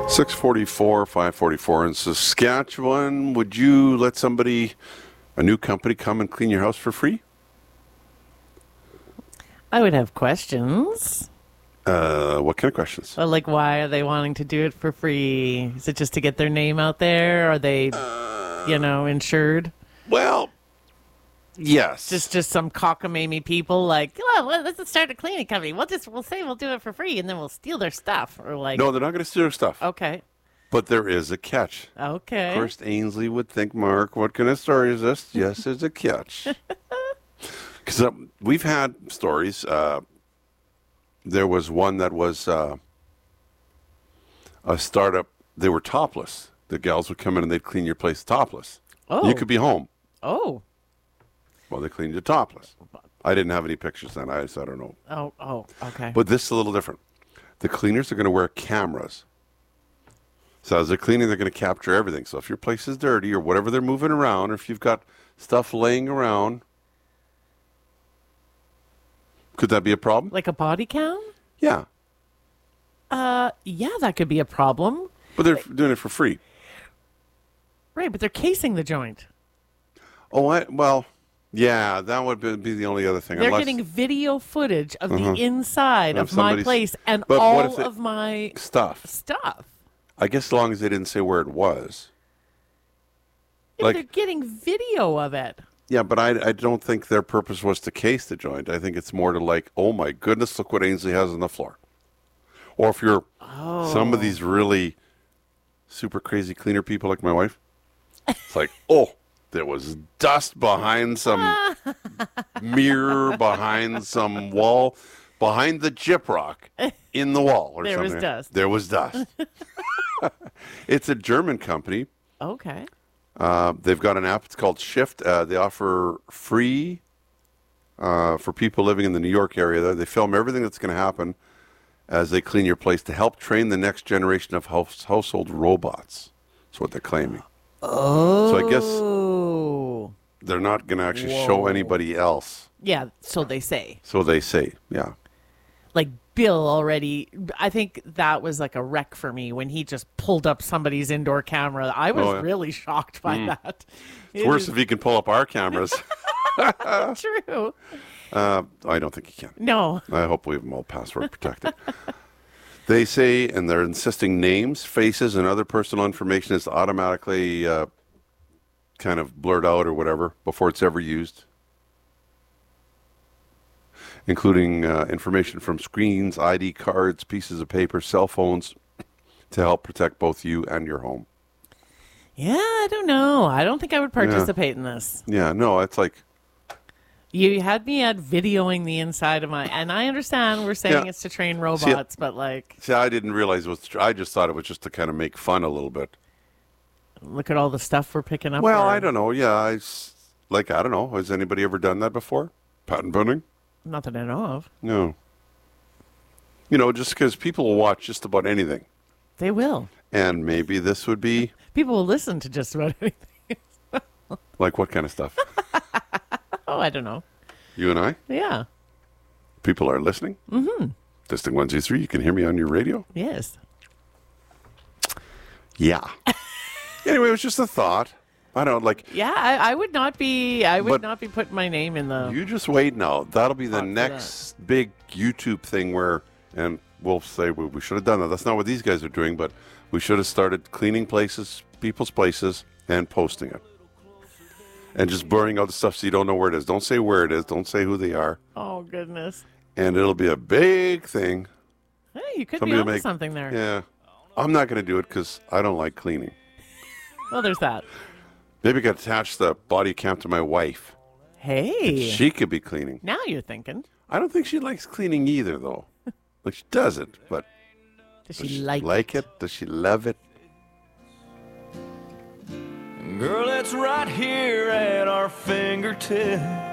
644, 544 in Saskatchewan. Would you let somebody, a new company, come and clean your house for free? I would have questions. What kind of questions? Well, like, why are they wanting to do it for free? Is it just to get their name out there? Are they, insured? Well, yes. Just some cockamamie people like, oh, well, let's start a cleaning company. We'll say we'll do it for free, and then we'll steal their stuff. Or like, No, they're not going to steal your stuff. Okay. But there is a catch. Okay. Of course, Ainsley would think, Mark, what kind of story is this? Yes, there's a catch. Because we've had stories. There was one that was a startup. They were topless. The gals would come in and they'd clean your place topless. Oh. You could be home. Oh. Well, they cleaned you topless. I didn't have any pictures then. I don't know. Oh, okay. But this is a little different. The cleaners are going to wear cameras. So as they're cleaning, they're going to capture everything. So if your place is dirty or whatever they're moving around, or if you've got stuff laying around, could that be a problem? Like a body cam? Yeah. Yeah, that could be a problem. But they're doing it for free. Right, but they're casing the joint. Oh, well, yeah, that would be the only other thing. They're getting video footage of the inside of my somebody's- place and But what all if of my stuff. I guess as long as they didn't say where it was. Yeah, Like- they're getting video of it. Yeah, but I don't think their purpose was to case the joint. I think it's more to like, oh my goodness, look what Ainsley has on the floor. Or if you're some of these really super crazy cleaner people like my wife, it's like, oh, there was dust behind some mirror, behind some wall, behind the gyprock in the wall or There was something. dust. There was dust. It's a German company. Okay. They've got an app. It's called Shift. They offer free for people living in the New York area. They film everything that's going to happen as they clean your place to help train the next generation of household robots. That's what they're claiming. Oh. So I guess they're not going to actually show anybody else. Yeah, so they say. So they say, yeah. Like Bill already, I think that was like a wreck for me when he just pulled up somebody's indoor camera. I was really shocked by that. It's worse if he can pull up our cameras. True. I don't think he can. No. I hope we have them all password protected. They say, and they're insisting names, faces, and other personal information is automatically kind of blurred out or whatever before it's ever used, including information from screens, ID cards, pieces of paper, cell phones, to help protect both you and your home. Yeah, I don't know. I don't think I would participate in this. Yeah, no, it's like... You had me at videoing the inside of my... And I understand we're saying it's to train robots, but like... See, I didn't realize it was... I just thought it was just to kind of make fun a little bit. Look at all the stuff we're picking up. Well, I don't know. Yeah, I don't know. Has anybody ever done that before? Patent pending? Not that I know of. No. Just because people will watch just about anything. They will. And maybe this would be... People will listen to just about anything. Like what kind of stuff? Oh, I don't know. You and I? Yeah. People are listening? Mm-hmm. Testing 1, 2, 3. You can hear me on your radio? Yes. Yeah. Anyway, it was just a thought. I don't like... Yeah, I would not be... I would not be putting my name in the... You just wait now. That'll be the next big YouTube thing where... And we'll say we should have done that. That's not what these guys are doing, but we should have started cleaning places, people's places, and posting it. And just blurring out the stuff so you don't know where it is. Don't say where it is. Don't say who they are. Oh, goodness. And it'll be a big thing. Hey, you could Somebody be will onto something there. Yeah. I'm not going to do it because I don't like cleaning. Well, there's that. Maybe I could attach the body cam to my wife. Hey. She could be cleaning. Now you're thinking. I don't think she likes cleaning either, though. Like, she doesn't, but... Does she like it? Does she love it? Girl, it's right here at our fingertips.